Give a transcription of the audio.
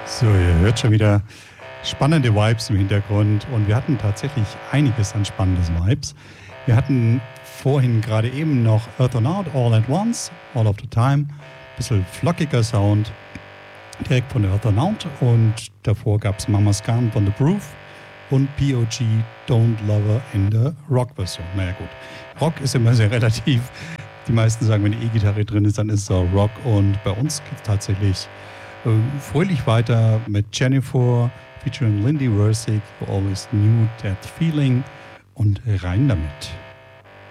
So, ihr hört schon wieder spannende Vibes im Hintergrund und wir hatten tatsächlich einiges an spannendes Vibes. Wir hatten vorhin gerade eben noch Earth and Out, All at Once, All of the Time, bisschen flockiger Sound, direkt von Earth and Out, und davor gab es Mama's Gun von The Proof und POG Don't Love Her in der Rock-Version. Naja gut, Rock ist immer sehr relativ. Die meisten sagen, wenn die E-Gitarre drin ist, dann ist es auch Rock, und bei uns geht es tatsächlich fröhlich weiter mit Jennifer featuring Lindy Versick, Always Knew That Feeling, und rein damit.